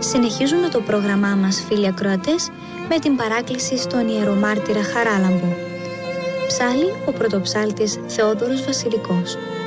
Συνεχίζουμε το πρόγραμμά μας, φίλοι ακροατές, με την παράκληση στον ιερομάρτυρα Χαράλαμπο. Ψάλλει ο πρωτοψάλτης Θεόδωρος Βασιλικός.